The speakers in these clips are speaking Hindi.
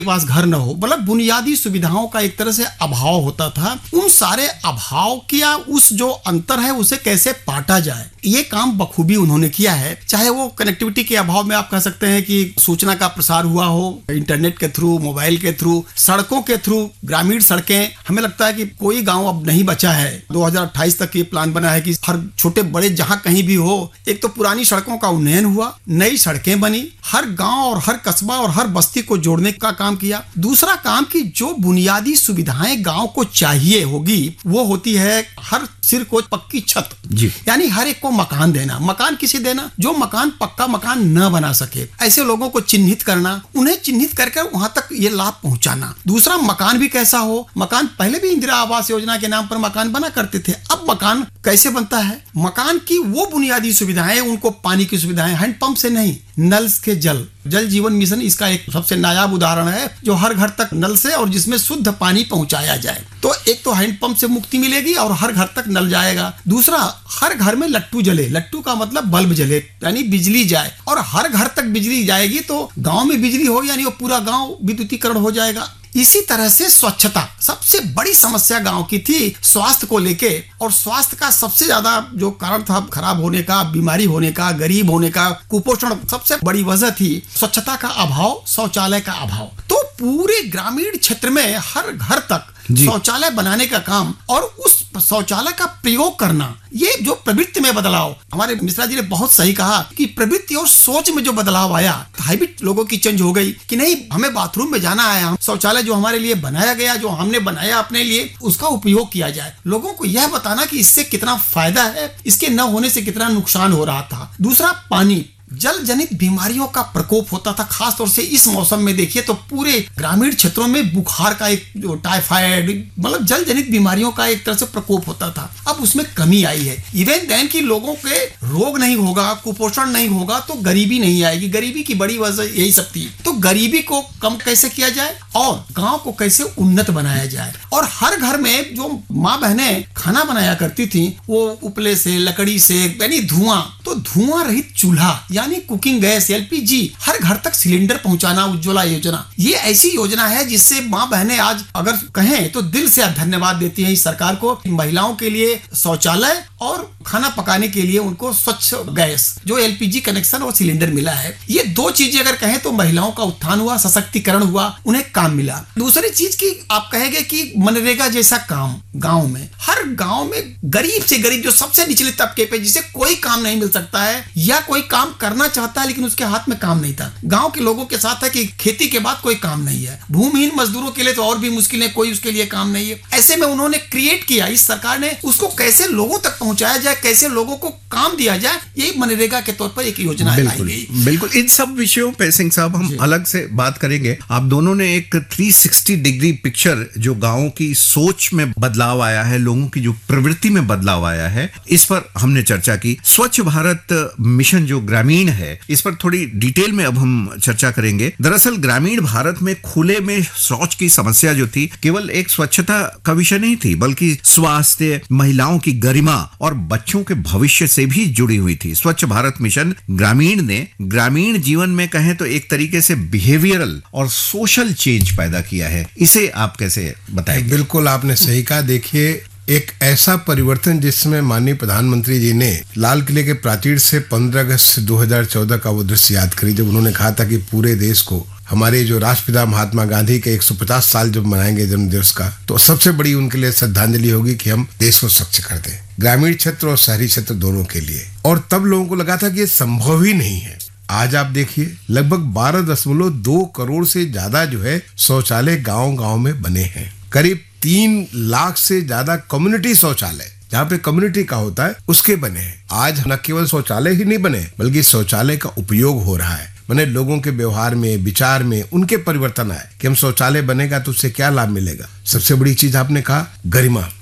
पास घर न हो, मतलब बुनियादी सुविधाओं का एक तरह से अभाव होता था। उन सारे अभाव किया उस जो अंतर है उसे कैसे पाटा जाए, ये काम बखूबी उन्होंने किया है। चाहे वो कनेक्टिविटी के अभाव में आप कह सकते हैं कि सूचना का प्रसार हुआ हो इंटरनेट के थ्रू, मोबाइल के थ्रू, सड़कों के थ्रू, ग्रामीण सड़कें, हमें लगता है कि कोई गांव अब नहीं बचा है। 2028 तक ये प्लान बना है कि हर छोटे बड़े जहां कहीं भी हो, एक तो पुरानी सड़कों का उन्नयन हुआ, नई सड़कें बनी, हर गांव और हर कस्बा और हर बस्ती को जोड़ने का काम किया। दूसरा काम कि जो बुनियादी सुविधाएं गांव को चाहिए होगी वो होती है हर सिर को पक्की छत, यानी हर एक को मकान देना। मकान किसे देना? जो मकान पक्का मकान न बना सके, ऐसे लोगों को चिन्हित करना, उन्हें चिन्हित करके वहां तक ये लाभ पहुंचाना। दूसरा, मकान भी कैसा हो, मकान पहले भी इंदिरा आवास योजना के नाम पर मकान बना करते थे, अब मकान कैसे बनता है? मकान की वो बुनियादी सुविधाएं, उनको पानी की सुविधाएं, हैंडपंप से नहीं, नल के जल, जल जीवन मिशन इसका एक सबसे नायाब उदाहरण है, जो हर घर तक नल से और जिसमें शुद्ध पानी पहुंचाया जाए। तो एक तो हैंडपंप से मुक्ति मिलेगी और हर घर तक नल जाएगा। दूसरा, हर घर में लट्टू जले, लट्टू का मतलब बल्ब जले, यानी बिजली जाए, और हर घर तक बिजली जाएगी तो गांव में बिजली हो, यानी वो पूरा गांव विद्युतीकरण हो जाएगा। इसी तरह से स्वच्छता, सबसे बड़ी समस्या गांव की थी स्वास्थ्य को लेके, और स्वास्थ्य का सबसे ज्यादा जो कारण था खराब होने का, बीमारी होने का, गरीब होने का, कुपोषण, सबसे बड़ी वजह थी स्वच्छता का अभाव, शौचालय का अभाव। तो पूरे ग्रामीण क्षेत्र में हर घर तक शौचालय बनाने का काम और उस शौचालय का प्रयोग करना, ये जो प्रवृत्ति में बदलाव, हमारे मिश्रा जी ने बहुत सही कहा कि प्रवृत्ति और सोच में जो बदलाव आया, हैबिट लोगों की चेंज हो गई कि नहीं, हमें बाथरूम में जाना है, हम शौचालय जो हमारे लिए बनाया गया, जो हमने बनाया अपने लिए, उसका उपयोग किया जाए। लोगों को यह बताना कि इससे कितना फायदा है, इसके न होने से कितना नुकसान हो रहा था। दूसरा, पानी, जल जनित बीमारियों का प्रकोप होता था, खास तौर से इस मौसम में देखिए तो पूरे ग्रामीण क्षेत्रों में बुखार का एक जो टाइफाइड, मतलब जल जनित बीमारियों का एक तरह से प्रकोप होता था। अब उसमें कमी आई है। इवन देन कि लोगों के रोग नहीं होगा, कुपोषण नहीं होगा तो गरीबी नहीं आएगी। गरीबी की बड़ी वजह यही सब थी। तो गरीबी को कम कैसे किया जाए और गांव को कैसे उन्नत बनाया जाए, और हर घर में जो माँ बहनें खाना बनाया करती थी वो उपले से, लकड़ी से, यानी धुआं, तो धुआं रहित चूल्हा यानी कुकिंग गैस, एलपीजी, हर घर तक सिलेंडर पहुंचाना, उज्ज्वला योजना, ये ऐसी योजना है जिससे माँ बहनें आज अगर कहें तो दिल से धन्यवाद देती हैं इस सरकार को। महिलाओं के लिए शौचालय और खाना पकाने के लिए उनको स्वच्छ गैस, जो एलपीजी कनेक्शन और सिलेंडर मिला है, ये दो चीजें अगर कहें तो महिलाओं का उत्थान हुआ, सशक्तिकरण हुआ, उन्हें काम मिला। दूसरी चीज की आप कहेंगे कि मनरेगा जैसा काम गांव में, हर गांव में गरीब से गरीब, जो सबसे निचले तबके पे जिसे कोई काम नहीं मिल सकता है या कोई काम करना चाहता है लेकिन उसके हाथ में काम नहीं था, गांव के लोगों के साथ है कि खेती के बाद कोई काम नहीं है। भूमिहीन मजदूरों के लिए तो और भी मुश्किल है, कोई उसके लिए काम नहीं है। ऐसे में उन्होंने क्रिएट किया, इस सरकार ने उसको कैसे लोगों तक पहुंचाया जाए, कैसे लोगों को काम दिया जाए, ये मनरेगा के तौर पर एक योजना लाई गई। बिल्कुल, इन सब विषयों पे सिंह साहब हम अलग से बात करेंगे। आप दोनों ने एक 360 डिग्री पिक्चर, जो गांवों की सोच में बदलाव आया है, लोगों की जो प्रवृत्ति में बदलाव आया है, इस पर हमने चर्चा की। स्वच्छ भारत मिशन जो ग्रामीण है, इस पर थोड़ी डिटेल में अब हम चर्चा करेंगे। दरअसल ग्रामीण भारत में खुले में शौच की समस्या जो थी, केवल एक स्वच्छता का विषय नहीं थी, बल्कि स्वास्थ्य, महिलाओं की गरिमा और बच्चों के भविष्य से भी जुड़ी हुई थी। स्वच्छ भारत मिशन ग्रामीण ने ग्रामीण जीवन में कहें तो एक तरीके से बिहेवियरल और सोशल चेंज पैदा किया है। इसे आप कैसे बताएंगे? बिल्कुल, आपने सही कहा। देखिए, एक ऐसा परिवर्तन जिसमें माननीय प्रधानमंत्री जी ने लाल किले के प्राचीर से 15 अगस्त 2014 का वो दृश्य याद करी, जब उन्होंने कहा था कि पूरे देश को हमारे जो राष्ट्रपिता महात्मा गांधी के 150 साल जब मनाएंगे जन्म दिवस का, तो सबसे बड़ी उनके लिए श्रद्धांजलि होगी कि हम देश को स्वच्छ कर दें, ग्रामीण क्षेत्र और शहरी क्षेत्र दोनों के लिए। और तब लोगों को लगा था कि ये संभव ही नहीं है। आज आप देखिए, लगभग 12.2 करोड़ से ज्यादा जो है शौचालय गांव-गांव में बने हैं। करीब 3 लाख से ज्यादा कम्युनिटी शौचालय, जहाँ पे कम्युनिटी का होता है, उसके बने हैं। आज न केवल शौचालय ही नहीं बने, बल्कि शौचालय का उपयोग हो रहा है। मैंने लोगों के व्यवहार में, विचार में उनके परिवर्तन आए कि हम शौचालय बनेगा तो उससे क्या लाभ मिलेगा। सबसे बड़ी चीज आपने कहा गरिमा।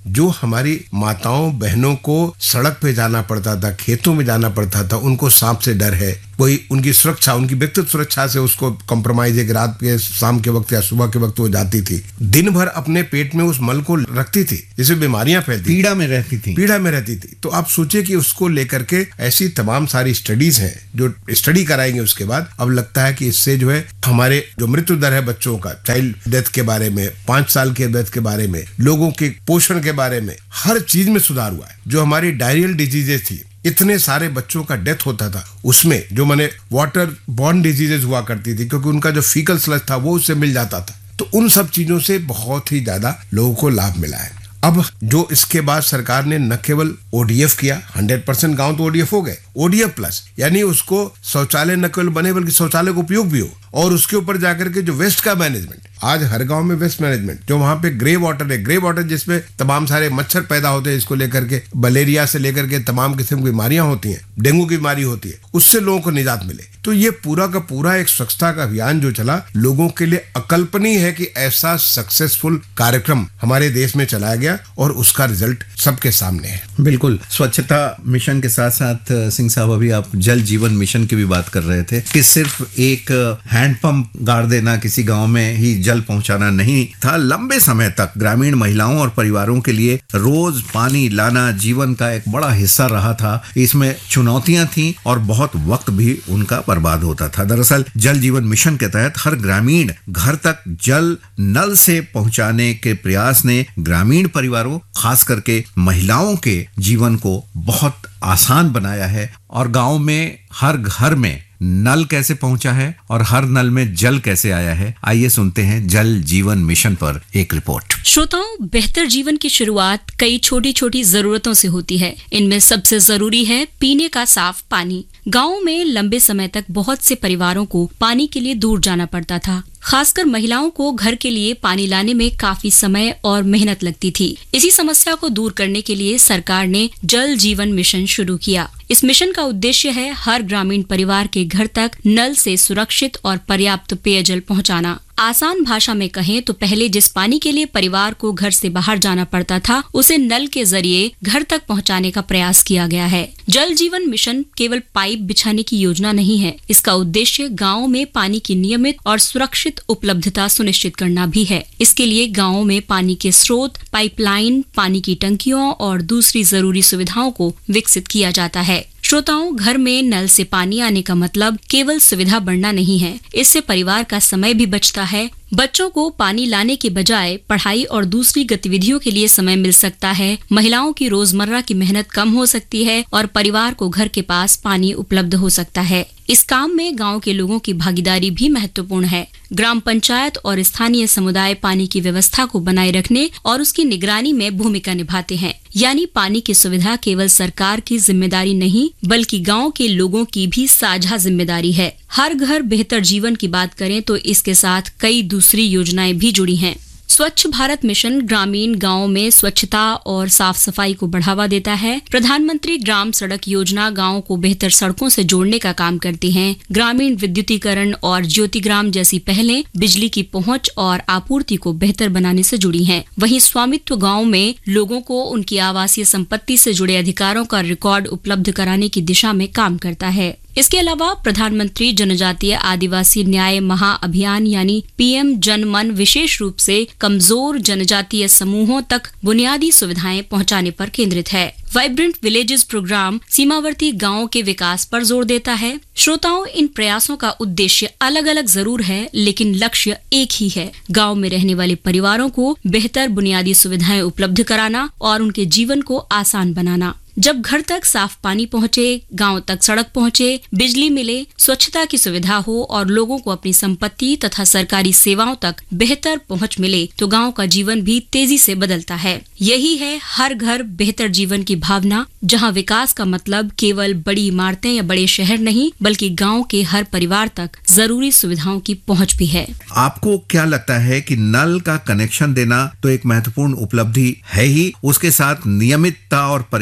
जो हमारी माताओं बहनों को सड़क पे जाना पड़ता था, खेतों में जाना पड़ता था, उनको सांप से डर है, कोई उनकी सुरक्षा, उनकी व्यक्तिगत सुरक्षा से उसको कॉम्प्रोमाइज है कि रात के शाम के वक्त या सुबह के वक्त वो जाती थी, दिन भर अपने पेट में उस मल को रखती थी, जिससे बीमारियां फैलती, पीड़ा में रहती थी। तो आप सोचिए कि उसको लेकर के ऐसी तमाम सारी स्टडीज हैं जो स्टडी कराएंगे उसके बाद अब लगता है कि इससे जो है हमारे जो मृत्यु दर है बच्चों का, चाइल्ड डेथ के बारे में, 5 साल के डेथ के बारे में, लोगों के पोषण के बारे में, हर चीज में सुधार हुआ है। जो हमारी डायरियल डिजीजेज थी, इतने सारे बच्चों का डेथ होता था, उसमें जो माने वाटर बॉर्न डिजीजेज हुआ करती थी, क्योंकि उनका जो फीकल स्लज था वो उससे मिल जाता था। तो उन सब चीजों से बहुत ही ज्यादा लोगों को लाभ मिला है। अब जो इसके बाद सरकार ने न केवल ओडीएफ किया, 100% गांव तो ओडीएफ हो गए, ओडीएफ प्लस, यानी उसको शौचालय न केवल बने बल्कि शौचालय का उपयोग भी हो, और उसके ऊपर जाकर के जो वेस्ट का मैनेजमेंट, आज हर गांव में वेस्ट मैनेजमेंट, जो वहां पे ग्रे वाटर है, ग्रे वाटर जिसमें तमाम सारे मच्छर पैदा होते हैं, इसको लेकर के मलेरिया से लेकर के तमाम किस्म की बीमारियां होती हैं, डेंगू की बीमारी होती है, उससे लोगों को निजात मिले। तो ये पूरा का पूरा एक स्वच्छता का अभियान जो चला, लोगों के लिए अकल्पनीय है कि ऐसा सक्सेसफुल कार्यक्रम हमारे देश में चलाया गया और उसका रिजल्ट सबके सामने है। बिल्कुल, स्वच्छता मिशन के साथ साथ सिंह साहब अभी आप जल जीवन मिशन की भी बात कर रहे थे कि सिर्फ एक हैंडपंप गाड़ देना, किसी गांव में ही जल पहुंचाना नहीं था। लंबे समय तक ग्रामीण महिलाओं और परिवारों के लिए रोज पानी लाना जीवन का एक बड़ा हिस्सा रहा था। इसमें चुनौतियां थीं और बहुत वक्त भी उनका बर्बाद होता था। दरअसल जल जीवन मिशन के तहत हर ग्रामीण घर तक जल नल से पहुंचाने के प्रयास ने ग्रामीण परिवारों, खास करके महिलाओं के जीवन को बहुत आसान बनाया है। और गांव में हर घर में नल कैसे पहुंचा है और हर नल में जल कैसे आया है, आइए सुनते हैं जल जीवन मिशन पर एक रिपोर्ट। श्रोताओं, बेहतर जीवन की शुरुआत कई छोटी छोटी जरूरतों से होती है। इनमें सबसे जरूरी है पीने का साफ पानी। गाँव में लंबे समय तक बहुत से परिवारों को पानी के लिए दूर जाना पड़ता था। खासकर महिलाओं को घर के लिए पानी लाने में काफी समय और मेहनत लगती थी। इसी समस्या को दूर करने के लिए सरकार ने जल जीवन मिशन शुरू किया। इस मिशन का उद्देश्य है हर ग्रामीण परिवार के घर तक नल से सुरक्षित और पर्याप्त पेयजल पहुंचाना। आसान भाषा में कहें तो पहले जिस पानी के लिए परिवार को घर से बाहर जाना पड़ता था, उसे नल के जरिए घर तक पहुंचाने का प्रयास किया गया है। जल जीवन मिशन केवल पाइप बिछाने की योजना नहीं है। इसका उद्देश्य गाँव में पानी की नियमित और सुरक्षित उपलब्धता सुनिश्चित करना भी है। इसके लिए गाँव में पानी के स्रोत, पाइपलाइन, पानी की टंकियों और दूसरी जरूरी सुविधाओं को विकसित किया जाता है। श्रोताओं, घर में नल से पानी आने का मतलब केवल सुविधा बढ़ना नहीं है, इससे परिवार का समय भी बचता है। बच्चों को पानी लाने के बजाय पढ़ाई और दूसरी गतिविधियों के लिए समय मिल सकता है। महिलाओं की रोजमर्रा की मेहनत कम हो सकती है और परिवार को घर के पास पानी उपलब्ध हो सकता है। इस काम में गांव के लोगों की भागीदारी भी महत्वपूर्ण है। ग्राम पंचायत और स्थानीय समुदाय पानी की व्यवस्था को बनाए रखने और उसकी निगरानी में भूमिका निभाते हैं। यानी पानी की सुविधा केवल सरकार की जिम्मेदारी नहीं, बल्कि गांव के लोगों की भी साझा जिम्मेदारी है। हर घर बेहतर जीवन की बात करें तो इसके साथ कई दूसरी योजनाएं भी जुड़ी हैं। स्वच्छ भारत मिशन ग्रामीण गांवों में स्वच्छता और साफ सफाई को बढ़ावा देता है। प्रधानमंत्री ग्राम सड़क योजना गांवों को बेहतर सड़कों से जोड़ने का काम करती है। ग्रामीण विद्युतीकरण और ज्योतिग्राम जैसी पहलें बिजली की पहुंच और आपूर्ति को बेहतर बनाने से जुड़ी हैं। वहीं स्वामित्व गांव में लोगों को उनकी आवासीय संपत्ति से जुड़े अधिकारों का रिकॉर्ड उपलब्ध कराने की दिशा में काम करता है। इसके अलावा प्रधानमंत्री जनजातीय आदिवासी न्याय महाअभियान यानी पीएम जन मन विशेष रूप से कमजोर जनजातीय समूहों तक बुनियादी सुविधाएं पहुंचाने पर केंद्रित है। वाइब्रेंट विलेजेस प्रोग्राम सीमावर्ती गांवों के विकास पर जोर देता है। श्रोताओं, इन प्रयासों का उद्देश्य अलग अलग जरूर है, लेकिन लक्ष्य एक ही है। गांव में रहने वाले परिवारों को बेहतर बुनियादी सुविधाएं उपलब्ध कराना और उनके जीवन को आसान बनाना। जब घर तक साफ पानी पहुंचे, गांव तक सड़क पहुंचे, बिजली मिले, स्वच्छता की सुविधा हो और लोगों को अपनी संपत्ति तथा सरकारी सेवाओं तक बेहतर पहुंच मिले, तो गांव का जीवन भी तेजी से बदलता है। यही है हर घर बेहतर जीवन की भावना, जहां विकास का मतलब केवल बड़ी इमारतें या बड़े शहर नहीं, बल्कि गांव के हर परिवार तक जरूरी सुविधाओं की पहुंच भी है। आपको क्या लगता है कि नल का कनेक्शन देना तो एक महत्वपूर्ण उपलब्धि है ही, उसके साथ नियमितता और पर्याप्तता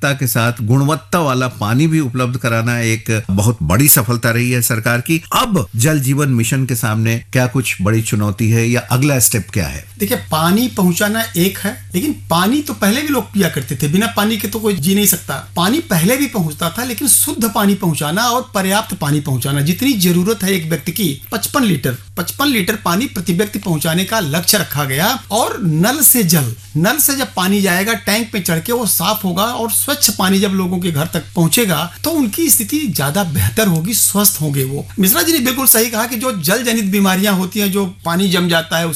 सफलता के साथ गुणवत्ता वाला पानी भी उपलब्ध कराना एक बहुत बड़ी सफलता रही है सरकार की। अब जल जीवन मिशन के सामने क्या कुछ बड़ी चुनौती है या अगला स्टेप क्या है? देखिए, पानी पहुंचाना एक है, लेकिन पानी तो पहले भी लोग पिया करते थे, बिना पानी के तो कोई जी नहीं सकता। पानी पहले भी पहुंचता था, लेकिन शुद्ध पानी पहुंचाना और पर्याप्त पानी पहुंचाना, जितनी जरूरत है एक व्यक्ति की 55 लीटर पानी प्रति व्यक्ति पहुंचाने का लक्ष्य रखा गया। और नल से जब पानी जाएगा टैंक पे चढ़ के, वो साफ होगा और स्वच्छ पानी जब लोगों के घर तक पहुंचेगा तो उनकी स्थिति ज्यादा बेहतर होगी, स्वस्थ होंगे वो। मिश्रा जी ने बिल्कुल सही कहा कि जो जल जनित बीमारियां होती हैं, जो पानी जम जाता है